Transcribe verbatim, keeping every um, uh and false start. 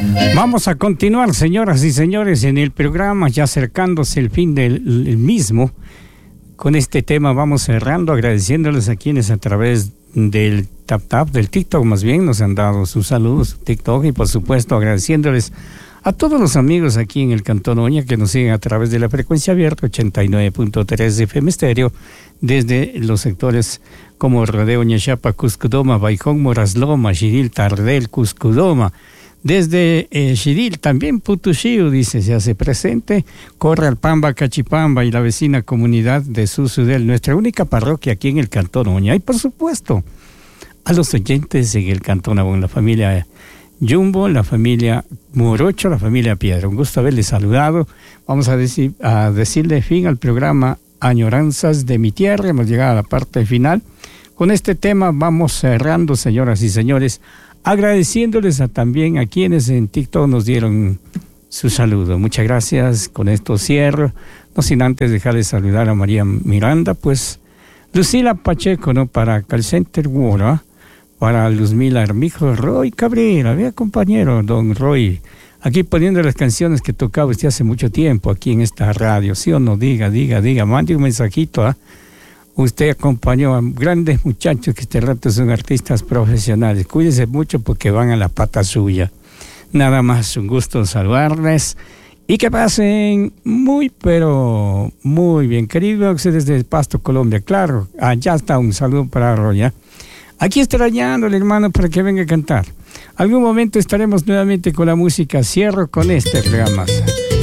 Vamos a continuar, señoras y señores, en el programa, ya acercándose el fin del el mismo. Con este tema vamos cerrando, agradeciéndoles a quienes a través del Tap Tap, del TikTok más bien, nos han dado sus saludos, su TikTok, y por supuesto agradeciéndoles a todos los amigos aquí en el Cantón Oña que nos siguen a través de la frecuencia abierta ochenta y nueve punto tres de F M Estéreo, desde los sectores como Rodeo Ñachapa, Cuscudoma, Baijón, Morasloma, Xiril, Tardel, Cuscudoma. Desde eh, Xiril, también Putuxiu, dice, se hace presente, Corralpamba, Cachipamba y la vecina comunidad de Susudel, nuestra única parroquia aquí en el Cantón Oña. Y por supuesto, a los oyentes en el Cantón Abón, la familia Jumbo, la familia Morocho, la familia Piedra. Un gusto haberles saludado. Vamos a, decir, a decirle fin al programa Añoranzas de mi Tierra. Hemos llegado a la parte final. Con este tema vamos cerrando, señoras y señores, agradeciéndoles a, también a quienes en TikTok nos dieron su saludo. Muchas gracias. Con esto cierro. No sin antes dejarles saludar a María Miranda, pues Lucila Pacheco, ¿no? Para Call Center World, ¿eh? Para Luzmila Armijo, Roy Cabrera, vea compañero, don Roy, aquí poniendo las canciones que tocaba usted hace mucho tiempo aquí en esta radio, ¿sí o no? Diga, diga, diga, mande un mensajito, ¿eh? Usted acompañó a grandes muchachos que este rato son artistas profesionales. Cuídense mucho porque van a la pata suya. Nada más, un gusto saludarles y que pasen muy, pero muy bien. Queridos ustedes desde Pasto, Colombia, claro, allá está un saludo para Roya. Aquí extrañándole, hermano, para que venga a cantar. Algún momento estaremos nuevamente con la música. Cierro con este programa.